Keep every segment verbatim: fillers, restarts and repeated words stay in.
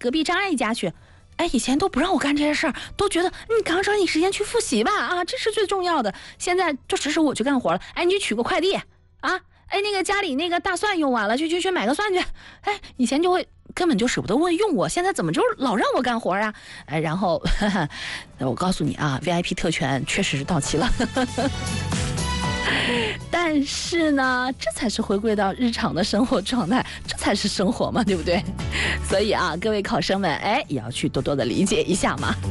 隔壁张阿姨家去。哎，以前都不让我干这些事儿，都觉得你赶快抓紧时间去复习吧啊，这是最重要的。现在就指使我去干活了。哎，你去取个快递啊，哎，那个家里那个大蒜用完了，去去去买个蒜去。哎，以前就会根本就舍不得问用我，现在怎么就老让我干活啊？哎，然后呵呵我告诉你啊 ，V I P 特权确实是到期了。但是呢，这才是回归到日常的生活状态，这才是生活嘛，对不对？所以啊，各位考生们，哎，也要去多多的理解一下嘛。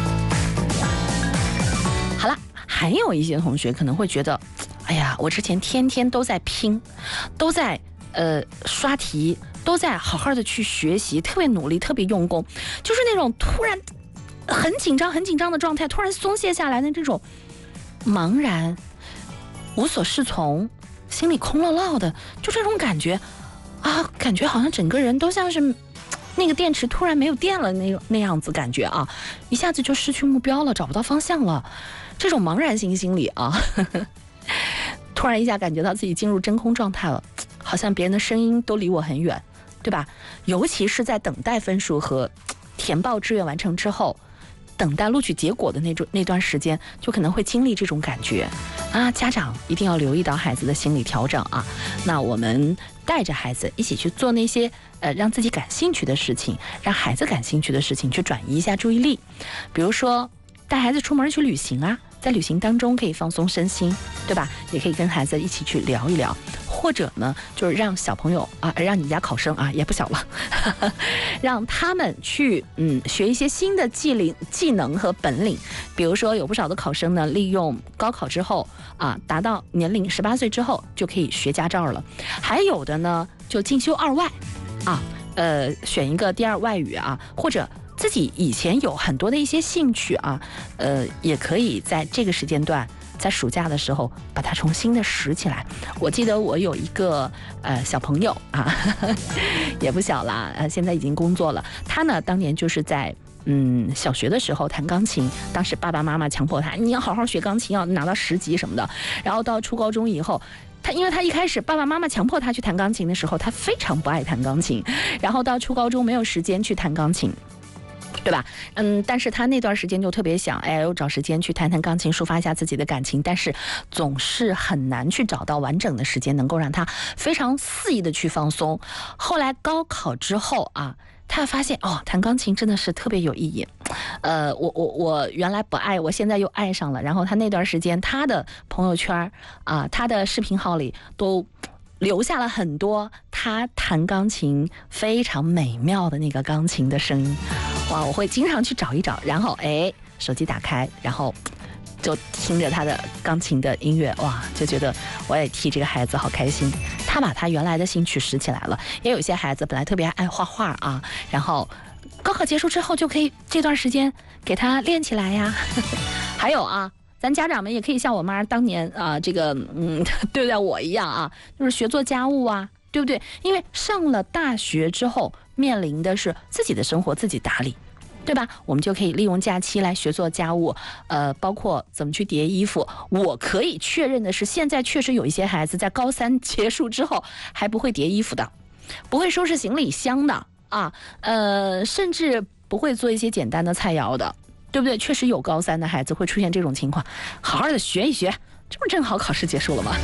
好了，还有一些同学可能会觉得，哎呀，我之前天天都在拼，都在呃刷题，都在好好的去学习，特别努力，特别用功，就是那种突然很紧张、很紧张的状态，突然松懈下来的这种茫然。无所适从，心里空落落的，就这种感觉啊，感觉好像整个人都像是那个电池突然没有电了那那样子感觉啊，一下子就失去目标了，找不到方向了，这种茫然型心理啊，呵呵突然一下感觉到自己进入真空状态了，好像别人的声音都离我很远，对吧？尤其是在等待分数和填报志愿完成之后。等待录取结果的那种那段时间，就可能会经历这种感觉啊！家长一定要留意到孩子的心理调整啊。那我们带着孩子一起去做那些呃让自己感兴趣的事情，让孩子感兴趣的事情，去转移一下注意力。比如说带孩子出门去旅行啊，在旅行当中可以放松身心，对吧？也可以跟孩子一起去聊一聊。或者呢，就是让小朋友啊，让你家考生啊，也不小了，呵呵让他们去嗯学一些新的技能、技能和本领。比如说，有不少的考生呢，利用高考之后啊，达到年龄十八岁之后就可以学驾照了。还有的呢，就进修二外，啊，呃，选一个第二外语啊，或者自己以前有很多的一些兴趣啊，呃，也可以在这个时间段。在暑假的时候把它重新的拾起来。我记得我有一个呃小朋友啊，呵呵也不小啦，呃，现在已经工作了。他呢当年就是在嗯小学的时候弹钢琴，当时爸爸妈妈强迫他，你要好好学钢琴，要拿到十级什么的。然后到初高中以后。他因为他一开始爸爸妈妈强迫他去弹钢琴的时候，他非常不爱弹钢琴，然后到初高中没有时间去弹钢琴。对吧？嗯，但是他那段时间就特别想，哎，我找时间去弹弹钢琴，抒发一下自己的感情，但是总是很难去找到完整的时间，能够让他非常肆意的去放松。后来高考之后啊，他发现哦，弹钢琴真的是特别有意义。呃，我我我原来不爱，我现在又爱上了。然后他那段时间，他的朋友圈啊，他的视频号里都。留下了很多他弹钢琴非常美妙的那个钢琴的声音，哇！我会经常去找一找，然后哎，手机打开，然后就听着他的钢琴的音乐，哇，就觉得我也替这个孩子好开心。他把他原来的兴趣拾起来了。也有一些孩子本来特别爱画画啊，然后高考结束之后就可以这段时间给他练起来呀。还有啊。咱家长们也可以像我妈当年啊，这个嗯对待我一样啊，就是学做家务啊，对不对？因为上了大学之后，面临的是自己的生活自己打理，对吧？我们就可以利用假期来学做家务，呃，包括怎么去叠衣服。我可以确认的是，现在确实有一些孩子在高三结束之后还不会叠衣服的，不会收拾行李箱的啊，呃，甚至不会做一些简单的菜肴的。对不对？确实有高三的孩子会出现这种情况，好好的学一学，这不正好考试结束了吗？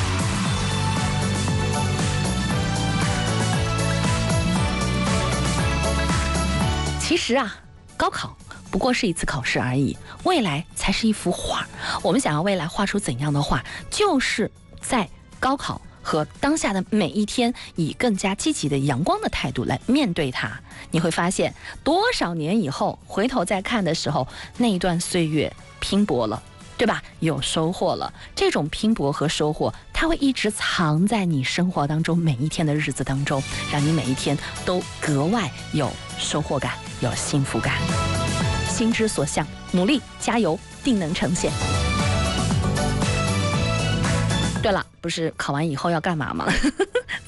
其实啊，高考不过是一次考试而已，未来才是一幅画。我们想要未来画出怎样的画，就是在高考和当下的每一天，以更加积极的阳光的态度来面对它。你会发现，多少年以后回头再看的时候，那一段岁月拼搏了，对吧？有收获了。这种拼搏和收获，它会一直藏在你生活当中每一天的日子当中，让你每一天都格外有收获感，有幸福感。心之所向，努力加油，定能呈现。对了，不是考完以后要干嘛吗？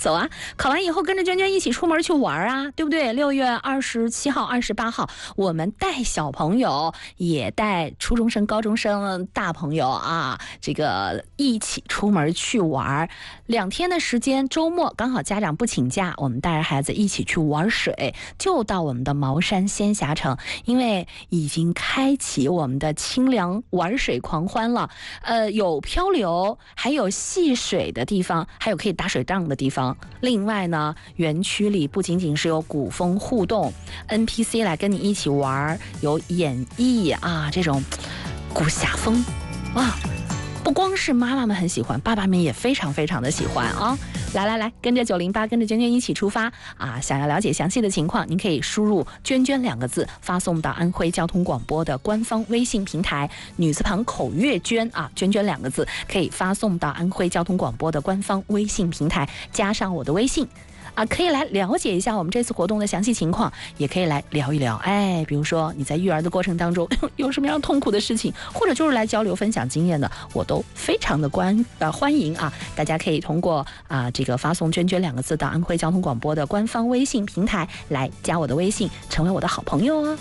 走啊！考完以后跟着娟娟一起出门去玩啊，对不对？六月二十七号、二十八号，我们带小朋友，也带初中生、高中生、大朋友啊，这个一起出门去玩。两天的时间，周末刚好家长不请假，我们带着孩子一起去玩水，就到我们的茅山仙侠城，因为已经开启我们的清凉玩水狂欢了。呃，有漂流，还有戏水的地方，还有可以打水仗的地方。另外呢，园区里不仅仅是有古风互动 N P C 来跟你一起玩，有演绎啊这种古侠风哇，不光是妈妈们很喜欢，爸爸们也非常非常的喜欢啊！来来来，跟着九零八，跟着娟娟一起出发啊！想要了解详细的情况，您可以输入“娟娟”两个字，发送到安徽交通广播的官方微信平台，女字旁口月娟啊，娟娟两个字可以发送到安徽交通广播的官方微信平台，加上我的微信。啊，可以来了解一下我们这次活动的详细情况，也可以来聊一聊。哎，比如说你在育儿的过程当中有什么样痛苦的事情，或者就是来交流分享经验的，我都非常的关呃欢迎啊！大家可以通过啊这个发送“娟娟”两个字到安徽交通广播的官方微信平台来加我的微信，成为我的好朋友哦。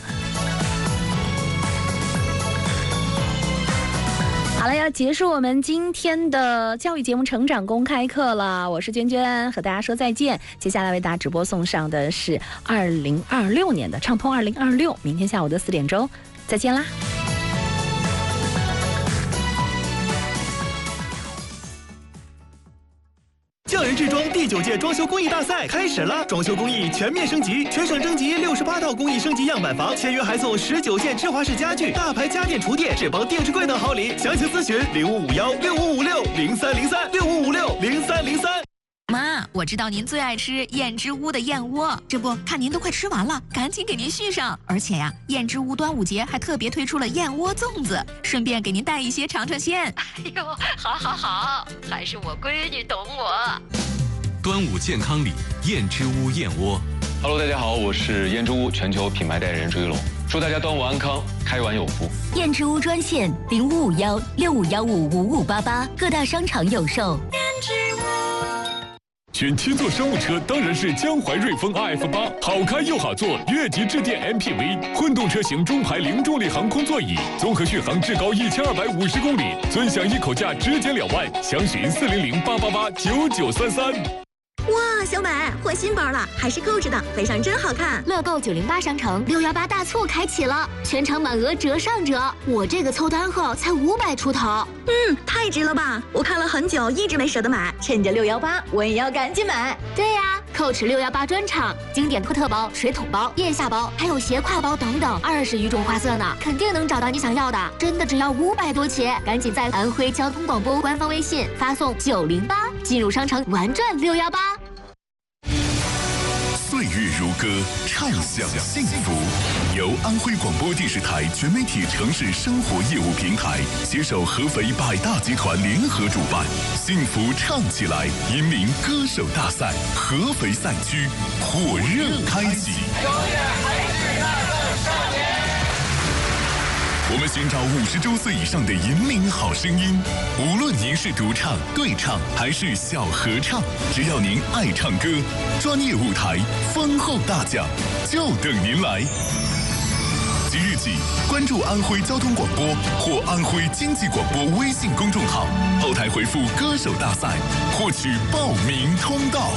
好了，要结束我们今天的教育节目《成长公开课》了。我是娟娟，和大家说再见。接下来为大家直播送上的是二零二六年的畅通二零二六，明天下午的四点钟再见啦。 匠人制装第九届装修工艺大赛开始了，装修工艺全面升级，全省征集六十八套工艺升级样板房，签约还送十九件芝华士家具、大牌家电厨电、智邦电视柜等好礼。详情咨询零五五幺六五五六零三零三六五五六零三零三。 妈，我知道您最爱吃燕之屋的燕窝，这不看您都快吃完了，赶紧给您续上。而且呀，燕之屋端午节还特别推出了燕窝粽子，顺便给您带一些尝尝鲜。 哎呦，好好好，还是我闺女懂我。 端午健康礼，燕之屋燕窝。 Hello， 大家好，我是燕之屋全球品牌代言人朱一龙，祝大家端午安康，开碗有福。 燕之屋专线零五五幺六五幺五五五八八，各大商场有售。燕之屋。 选七座商务车当然是江淮瑞风 R F 八，好开又好坐，越级致电 M P V， 混动车型中排零重力航空座椅，综合续航至高一千二百五十公里，尊享一口价直减两万，详询四零零八八八九九三三。 哇，小美换新包了，还是购置的，背上真好看。 乐购九零八商城六幺八大促开启了，全场满额折上折，我这个凑单后才五百出头。 嗯，太值了吧！我看了很久，一直没舍得买，趁着六幺八，我也要赶紧买。 对呀、啊，蔻驰六幺八专场，经典托特包、水桶包、腋下包，还有斜挎包等等，二十余种花色呢，肯定能找到你想要的。真的只要五百多起，赶紧在安徽交通广播官方微信发送九零八，进入商城玩转六幺八。 岁月如歌，畅享幸福。由安徽广播电视台全媒体城市生活业务平台携手合肥百大集团联合主办，幸福唱起来银铃歌手大赛合肥赛区火热开启。 永远还是那个少年。 我们寻找五十周岁以上的银铃好声音，无论您是独唱、对唱还是小合唱，只要您爱唱歌，专业舞台、丰厚大奖就等您来。即日起，关注安徽交通广播或安徽经济广播微信公众号，后台回复“歌手大赛”，获取报名通道。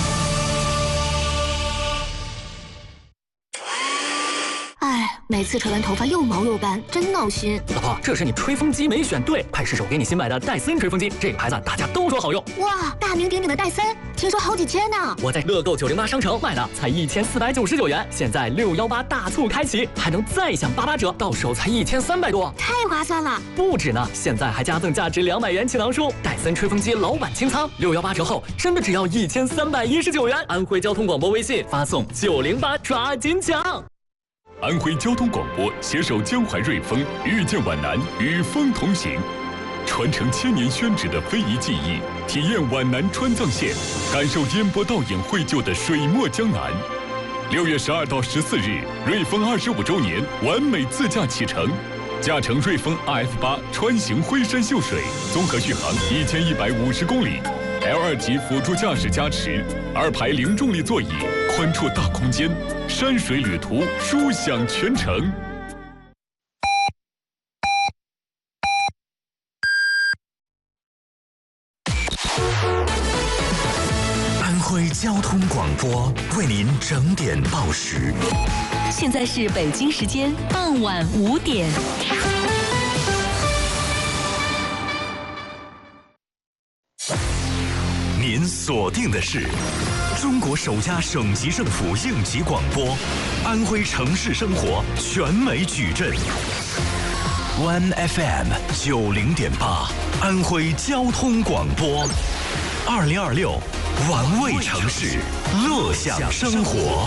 哎，每次吹完头发又毛又干，真闹心。 老婆，这是你吹风机没选对，快试试我给你新买的戴森吹风机，这个牌子大家都说好用。 哇，大名鼎鼎的戴森，听说好几千呢。 我在乐购九零八商城买的，才一千四百九十九元，现在六幺八大促开启，还能再享八八折，到手才一千三百多， 太划算了。 不止呢，现在还加赠价值两百元气囊书，戴森吹风机老板清仓，六幺八折后真的只要一千三百一十九元。安徽交通广播微信发送九零八，抓紧抢。 安徽交通广播携手江淮瑞丰，遇见皖南，与风同行，传承千年宣纸的非遗技艺，体验皖南川藏线，感受烟波倒影绘就的水墨江南。六月十二到十四日，瑞丰二十五周年完美自驾启程，驾乘瑞丰 R F 八穿行徽山秀水，综合续航一千一百五十公里， L 二级辅助驾驶加持，二排零重力座椅，宽绰大空间，山水旅途舒享全程。 安徽交通广播为您整点报时。 现在是北京时间傍晚五点。 您锁定的是中国首家省级政府应急广播，安徽城市生活全美矩阵。One F M 九零点八，安徽交通广播，二零二六，玩味城市，乐享生活。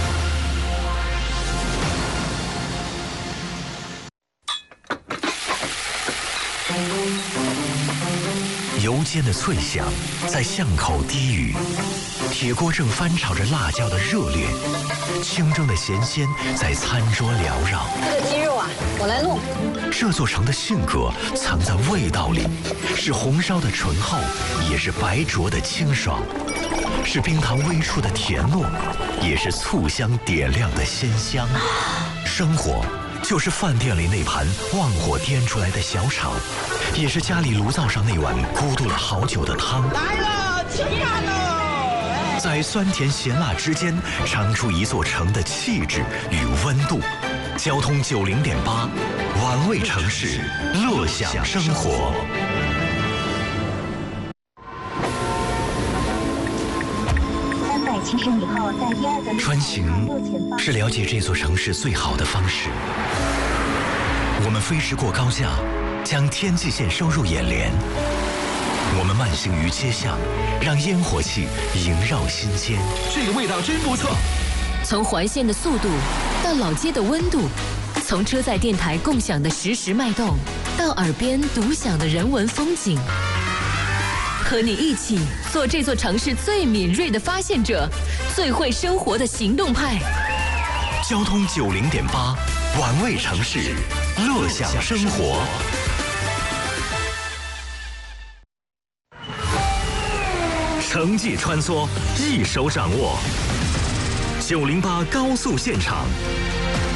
油煎的脆响在巷口低语，铁锅正翻炒着辣椒的热烈，清蒸的咸鲜在餐桌缭绕。 这个鸡肉啊，我来弄。 这座城的性格藏在味道里，是红烧的醇厚，也是白灼的清爽，是冰糖微出的甜糯，也是醋香点亮的鲜香。生活就是饭店里那盘旺火颠出来的小炒，也是家里炉灶上那碗咕嘟了好久的汤。 来了，吃饭喽！ 在酸甜咸辣之间，尝出一座城的气质与温度。交通九零点八，玩味城市，乐享生活。 三百七十米后，在第二个穿行是了解这座城市最好的方式。我们飞驰过高架，将天际线收入眼帘。我们慢行于街巷，让烟火气萦绕心间。 这个味道真不错。 从环线的速度到老街的温度，从车载电台共享的实时脉动，到耳边独享的人文风景。和你一起做这座城市最敏锐的发现者，最会生活的行动派。 交通九零点八，玩味城市，乐享生活。城际穿梭，一手掌握。九零八高速现场。